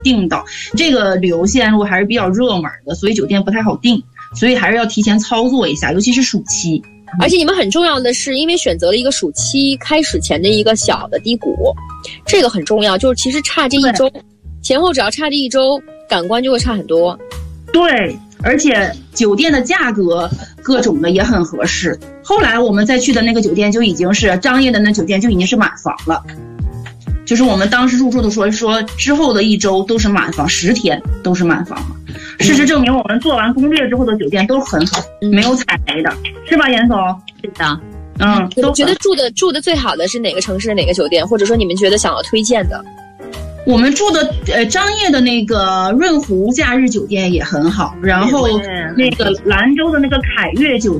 订到。这个旅游线路还是比较热门的，所以酒店不太好订，所以还是要提前操作一下，尤其是暑期。 而且你们很重要的是，因为选择了一个暑期开始前的一个小的低谷，这个很重要，就是其实差这一周，前后只要差这一周，感官就会差很多。 对，而且酒店的价格各种的也很合适。后来我们再去的那个酒店就已经是张掖的那酒店就已经是满房了，就是我们当时入住的说之后的一周都是满房，10天都是满房了。事实证明，我们做完攻略之后的酒店都很好，没有踩雷的，是吧，严总？ 是的。 都觉得住的最好的是哪个城市哪个酒店，或者说你们觉得想要推荐的？ 我们住的张掖的那个润湖假日酒店也很好，然后那个兰州的那个凯悦酒店